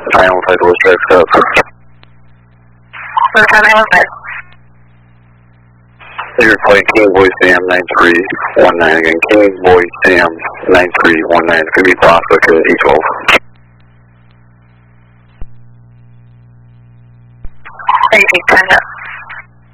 915 tracks up. What time 915? You're calling King Boy Sam 9319 again. King Boy Sam 9319. It's going to be Prospect at E12. Repeat, time up.